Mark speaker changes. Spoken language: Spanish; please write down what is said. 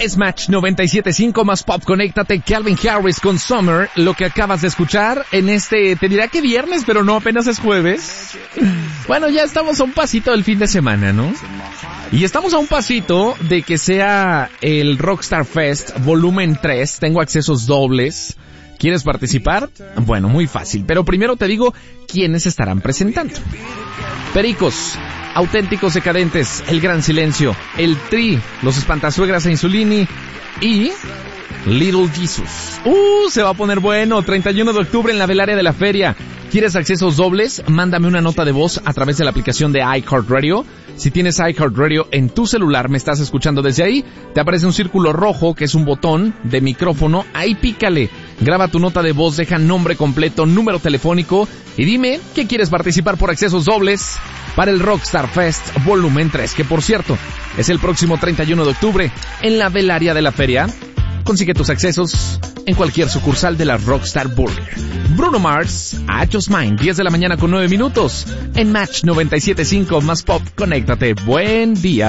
Speaker 1: Es Match 97.5 más pop. Conéctate. Calvin Harris con Summer. Lo que acabas de escuchar en te dirá que viernes, pero no, apenas es jueves. Bueno, ya estamos a un pasito del fin de semana, ¿no? Y estamos a un pasito de que sea el Rockstar Fest volumen 3. Tengo accesos dobles. ¿Quieres participar? Bueno, muy fácil. Pero primero te digo quiénes estarán presentando. Pericos, Auténticos Decadentes, El Gran Silencio, El Tri, Los Espantasuegras e Insulini y Little Jesus. Se va a poner bueno. 31 de octubre en la Velaria de la Feria. ¿Quieres accesos dobles? Mándame una nota de voz a través de la aplicación de iHeartRadio. Si tienes iHeartRadio en tu celular, me estás escuchando desde ahí, te aparece un círculo rojo que es un botón de micrófono. Ahí pícale. Graba tu nota de voz, deja nombre completo, número telefónico y dime que quieres participar por accesos dobles para el Rockstar Fest volumen 3, que por cierto es el próximo 31 de octubre en la Velaria de la Feria. Consigue tus accesos en cualquier sucursal de la Rockstar Burger. Bruno Mars, I Just Mine, 10 de la mañana con 9 minutos. En Match 97.5 más pop, conéctate. Buen día.